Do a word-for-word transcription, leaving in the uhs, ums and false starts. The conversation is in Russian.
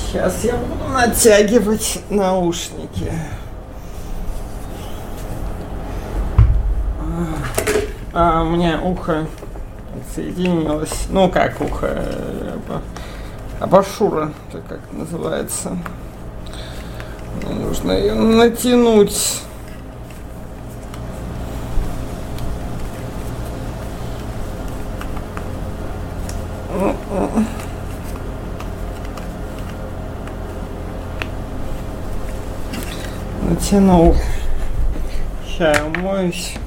Сейчас я буду натягивать наушники. А, у меня ухо отсоединилось. Ну как ухо? Абажура, это как называется. Мне нужно ее натянуть. Натянул. Сейчас умоюсь.